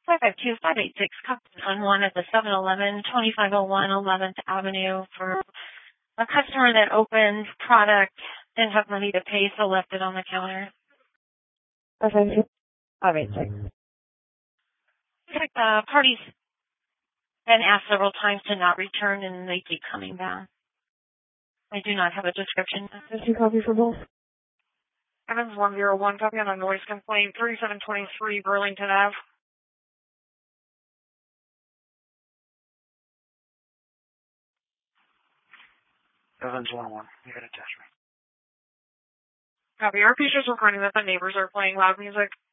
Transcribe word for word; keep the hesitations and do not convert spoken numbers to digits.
five five two, five eight six, on one at the seven eleven, twenty-five oh one eleventh Avenue for a customer that opened product, didn't have money to pay, so left it on the counter. five five two, five eight six. The party's been asked several times to not return, and they keep coming back. I do not have a description. Just a copy for both. Evans one zero one, copy on a noise complaint, thirty-seven twenty-three Burlington Ave. Evans one one, you got attachment. Copy. Our P C is recording that the neighbors are playing loud music.